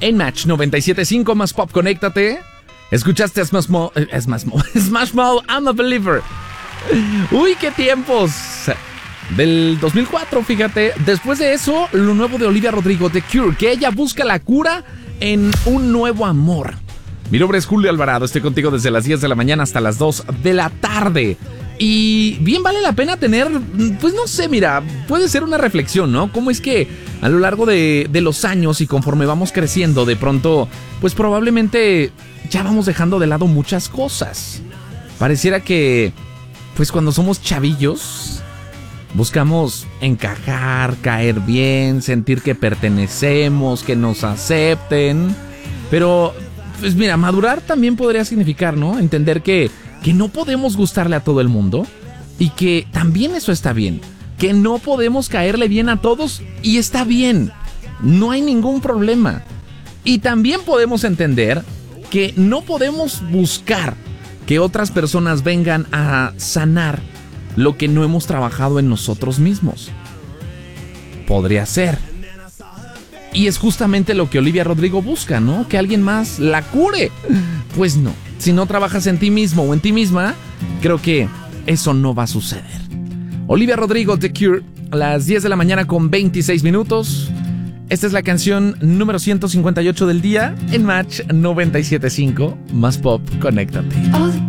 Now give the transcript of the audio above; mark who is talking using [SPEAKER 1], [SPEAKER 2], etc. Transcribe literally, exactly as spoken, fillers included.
[SPEAKER 1] En Match noventa y siete punto cinco, más pop, conéctate. Escuchaste a Smash Mouth, eh, Smash Mouth, Smash Mouth, I'm a Believer. Uy, qué tiempos. Del dos mil cuatro, fíjate. Después de eso, lo nuevo de Olivia Rodrigo, The Cure, que ella busca la cura en un nuevo amor. Mi nombre es Julio Alvarado, estoy contigo desde las diez de la mañana hasta las dos de la tarde. Y bien vale la pena tener, pues no sé, mira, puede ser una reflexión, ¿no? Cómo es que a lo largo de, de los años y conforme vamos creciendo, de pronto, pues probablemente ya vamos dejando de lado muchas cosas. Pareciera que, pues cuando somos chavillos, buscamos encajar, caer bien, sentir que pertenecemos, que nos acepten. Pero, pues mira, madurar también podría significar, ¿no? Entender que, que no podemos gustarle a todo el mundo y que también eso está bien. Que no podemos caerle bien a todos y está bien. No hay ningún problema. Y también podemos entender que no podemos buscar que otras personas vengan a sanar lo que no hemos trabajado en nosotros mismos. Podría ser. Y es justamente lo que Olivia Rodrigo busca, ¿no? Que alguien más la cure. Pues no. Si no trabajas en ti mismo o en ti misma, creo que eso no va a suceder. Olivia Rodrigo, The Cure, a las diez de la mañana con veintiséis minutos. Esta es la canción número ciento cincuenta y ocho del día en Match noventa y siete punto cinco. Más pop, conéctate.